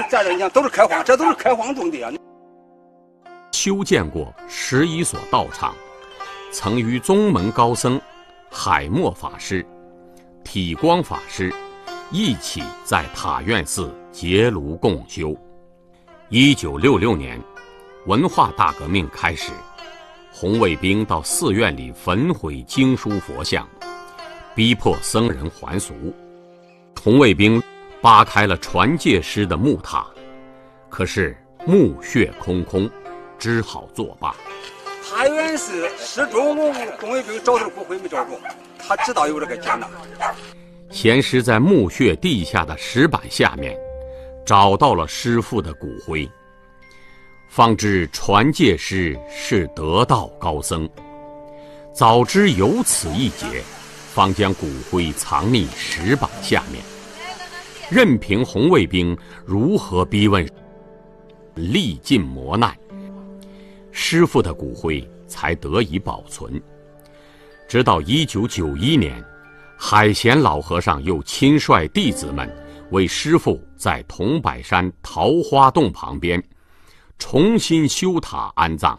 咱这你看都是开荒，这都是开荒种的啊。 修建过11所道场，曾与宗门高僧海默法师、体光法师一起在塔院寺结庐共修。1966年，文化大革命开始，红卫兵到寺院里焚毁经书佛像，逼迫僧人还俗。红卫兵扒开了传戒师的木塔，可是墓穴空空，只好作罢。 塔院寺始终红卫兵找的骨灰没找着，他知道有这个劫难。 贤师在墓穴地下的石板下面找到了师父的骨灰，方知传戒师是得道高僧。早知有此一劫，方将骨灰藏匿石板下面，任凭红卫兵如何逼问，历尽磨难，师父的骨灰才得以保存。直到1991年，海贤老和尚又亲率弟子们为师父在桐柏山桃花洞旁边重新修塔安葬。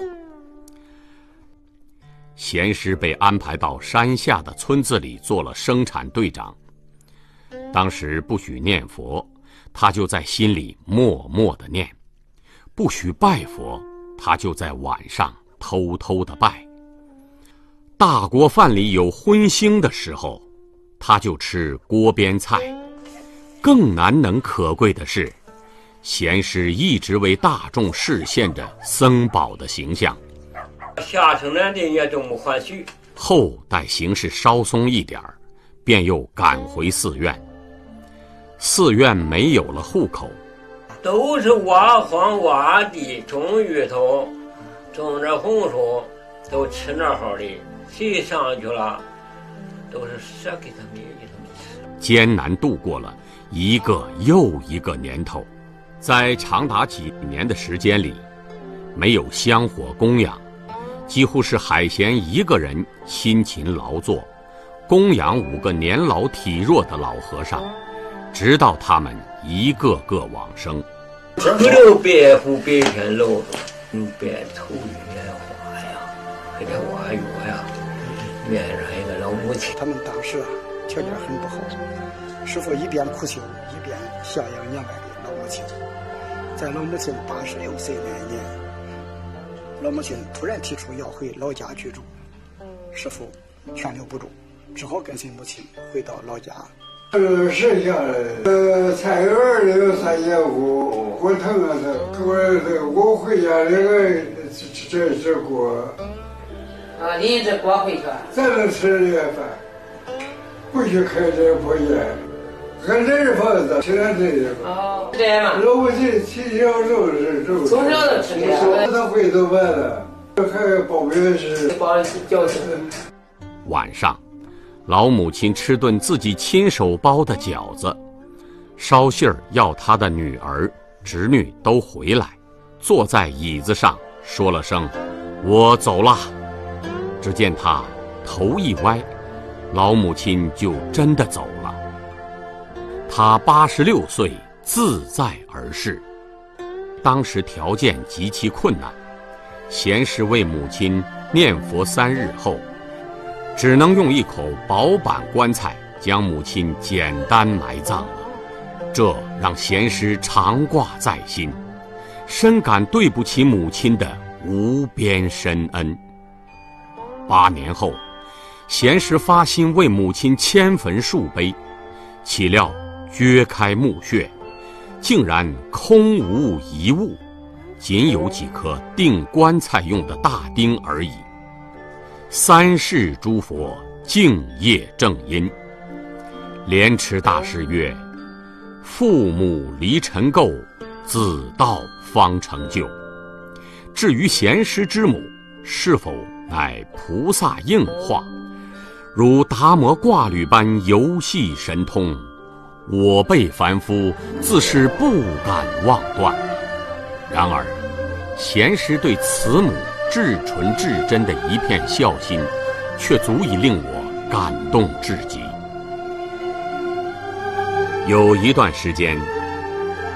贤师被安排到山下的村子里做了生产队长。当时不许念佛，他就在心里默默地念；不许拜佛，他就在晚上偷偷地拜。大锅饭里有荤腥的时候，他就吃锅边菜。更难能可贵的是，贤师一直为大众示现着僧宝的形象。 下城南的也都没还许。 后待形势稍松一点儿，便又赶回寺院。寺院没有了户口， 都是挖荒挖地，种芋头，种着红薯，都吃那好的。谁上去了，都是舍给他们，也给他们吃。 艰难度过了一个又一个年头，在长达几年的时间里，没有香火供养，几乎是海贤一个人辛勤劳作，供养5个年老体弱的老和尚，直到他们一个个往生。 可留白虎白天露着，白头月花呀，给这挖药呀，面上一个老母亲。 他们当时条件很不好，师父一边苦修，一边孝养年迈的老母亲。在老母亲86岁那一年，老母亲突然提出要回老家居住，师父劝留不住，只好跟随母亲回到老家。 剩下的菜园里有3节骨，我疼啊我回家这个这锅啊，你这锅回去咱能吃这饭，不许开这破烟，俺这是房子吃点这个。 哦，这样嘛。 老母亲从小肉， 从小就吃这个。 他回头完了，还包月是包饺子。 晚上，老母亲吃顿自己亲手包的饺子，捎信儿要她的女儿、侄女都回来，坐在椅子上说了声“我走了”。只见她头一歪，老母亲就真的走了。她86岁，自在而逝。当时条件极其困难，贤师为母亲念佛3日后，只能用一口薄板棺材将母亲简单埋葬了。这让贤师常挂在心，深感对不起母亲的无边深恩。8年后，贤师发心为母亲迁坟树碑，岂料掘开墓穴，竟然空无一物，仅有几颗钉棺材用的大钉而已。3世诸佛敬业正因。莲池大师曰：父母离尘垢，子道方成就。至于贤师之母是否乃菩萨应化，如达摩挂履般游戏神通，我辈凡夫自是不敢妄断。然而贤师对慈母至纯至真的一片孝心，却足以令我感动至极。有一段时间，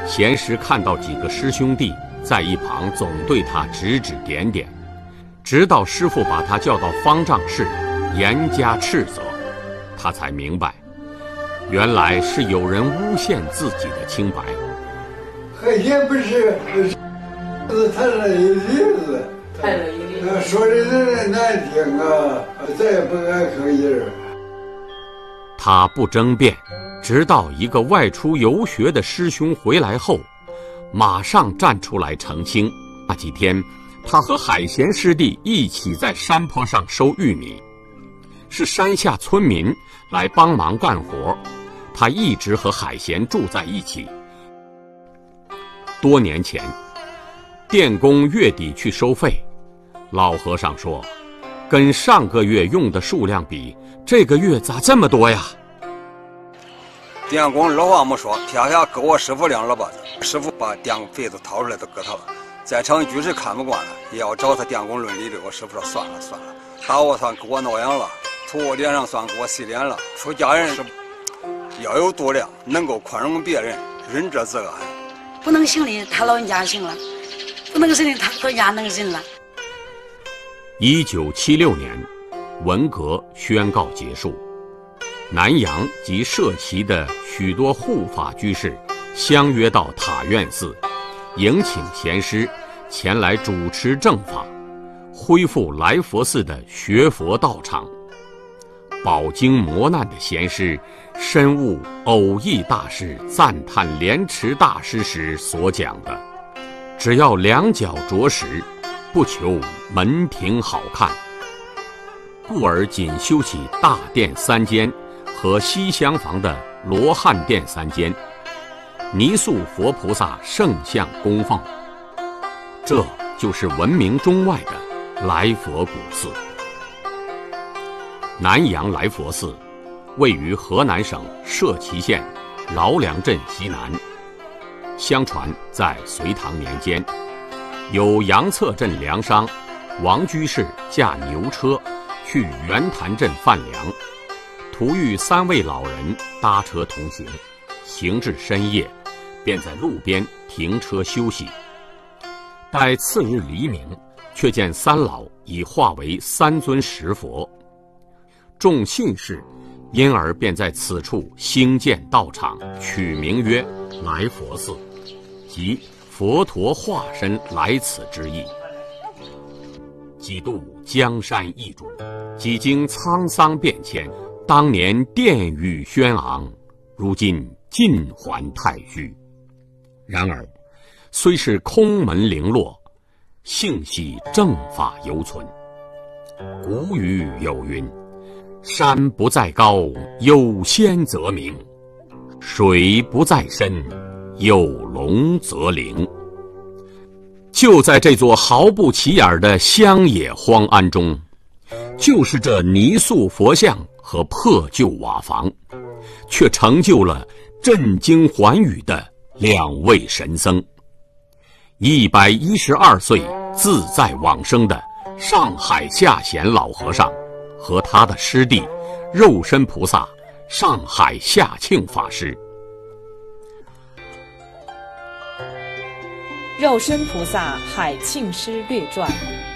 贤师看到几个师兄弟在一旁总对他指指点点，直到师父把他叫到方丈室，严加斥责，他才明白，原来是有人诬陷自己的清白。 海鲜不是他是一例子，说的人难听啊，再也不敢吭音。 他不争辩，直到一个外出游学的师兄回来后，马上站出来澄清。那几天，他和海贤师弟一起在山坡上收玉米，是山下村民来帮忙干活，他一直和海贤住在一起。多年前，电工月底去收费，老和尚说，跟上个月用的数量比，这个月咋这么多呀？ 电工二话没说，撇下给我师傅2耳巴子，师傅把电费都掏出来都给他了。在场居士看不惯了，也要找他电工论理的。我师傅说算了，打我算给我挠痒了，吐我脸上算给我洗脸了。出家人是要有度量，能够宽容别人，仁者自安。 不能行的他老人家行了，不能行的他老人家能忍了。 1976年，文革宣告结束，南阳及社旗的许多护法居士相约到塔院寺，迎请贤师前来主持正法，恢复来佛寺的学佛道场。饱经磨难的贤师深悟偶益大师赞叹莲池大师时所讲的，只要两脚着实，不求门庭好看，故而仅修起大殿3间和西厢房的罗汉殿3间，泥塑佛菩萨圣像供奉。这就是闻名中外的来佛古寺。南阳来佛寺位于河南省社旗县劳良镇西南。相传在隋唐年间，有杨策镇粮商王居士驾牛车去袁潭镇贩粮，途遇3位老人搭车同行，行至深夜，便在路边停车休息。待次日黎明，却见3老已化为3尊石佛。众信士因而便在此处兴建道场，取名曰来佛寺，即佛陀化身来此之意。几度江山易主，几经沧桑变迁，当年殿宇轩昂，如今尽还太虚。然而虽是空门零落，幸系正法犹存。古语有云，山不在高，有仙则名；水不在深，有龙则灵。就在这座毫不起眼的乡野荒庵中，就是这泥塑佛像和破旧瓦房，却成就了震惊寰宇的2位神僧：112岁自在往生的上海下贤老和尚和他的师弟肉身菩萨上海下庆法师。 肉身菩萨海庆师略传。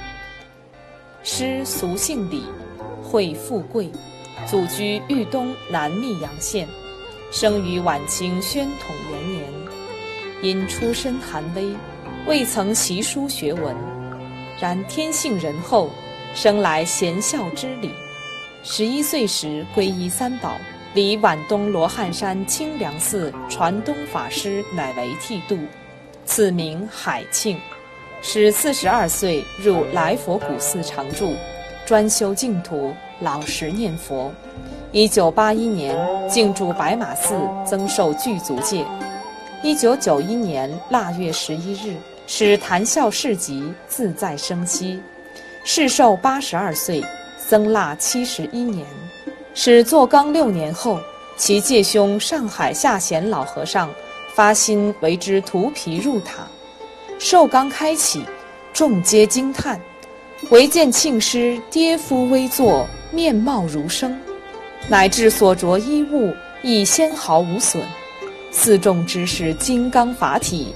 师俗姓李，讳富贵，祖居豫东南密阳县，生于晚清宣统元年。因出身寒微，未曾习书学文，然天性仁厚，生来贤孝之理。11岁时皈依3宝，离皖东罗汉山清凉寺传东法师乃为剃度，此名海庆。使42岁入来佛古寺常住，专修净土，老实念佛。1981年进驻白马寺，增受具足戒。1991年腊月11日，使谈笑市集，自在生息。世寿82岁，僧腊71年。使做纲6年后，其介兄上海下贤老和尚发心为之涂皮入塔。寿纲开启，众皆惊叹，唯见庆师跌夫微坐，面貌如生，乃至所着衣物亦纤毫无损。 四众之士金刚法体，